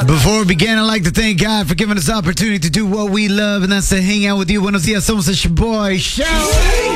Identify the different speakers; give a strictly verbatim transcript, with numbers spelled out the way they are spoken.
Speaker 1: Before we begin, I'd like to thank God for giving us the opportunity to do what we love, and that's to hang out with you. Buenos dias, somos your boy, Show.